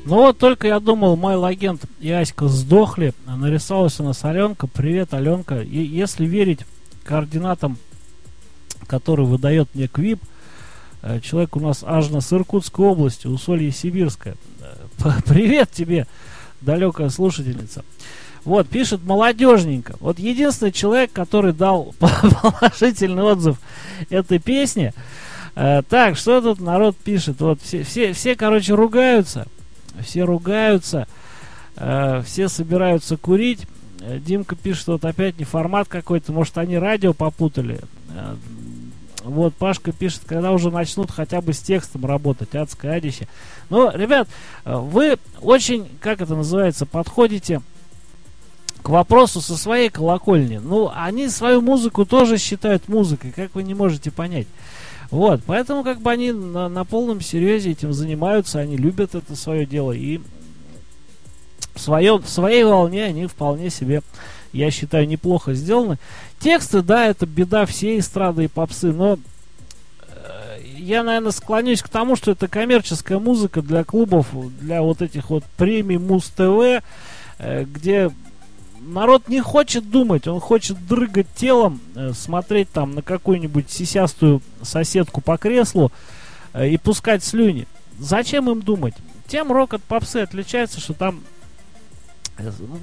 Ну вот только я думал, мой агент и Аська сдохли, нарисовалась у нас Аленка. Привет, Аленка. И если верить координатам, которые выдает мне КВИП, человек у нас аж с Иркутской области, Усолье Сибирское. Привет тебе, далекая слушательница. Вот, пишет молодежненько. Вот единственный человек, который дал положительный отзыв этой песне. Так, что тут народ пишет? Вот все, короче, ругаются. Все ругаются. Все собираются курить. Димка пишет, вот опять не формат какой-то. Может, они радио попутали. Вот, Пашка пишет, когда уже начнут хотя бы с текстом работать. Адское адище. Ну, ребят, вы очень, как это называется, подходите к вопросу со своей колокольни. Ну, они свою музыку тоже считают музыкой, как вы не можете понять. Вот, поэтому как бы они на полном серьезе этим занимаются, они любят это свое дело, и в своей волне они вполне себе, я считаю, неплохо сделаны. Тексты, да, это беда всей эстрады и попсы, но я, наверное, склонюсь к тому, что это коммерческая музыка для клубов, для вот этих вот премий Муз-ТВ, где народ не хочет думать, он хочет дрыгать телом, смотреть там на какую-нибудь сисястую соседку по креслу и пускать слюни. Зачем им думать? Тем рок от попсы отличается, что там